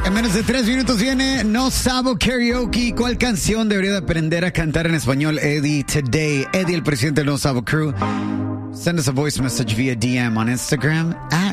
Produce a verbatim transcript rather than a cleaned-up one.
En menos de tres minutos viene No Sabo Karaoke. ¿Cuál canción debería de aprender a cantar en español Eddie today? Eddie, el presidente del No Sabo Crew. Send us a voice message via D M on Instagram at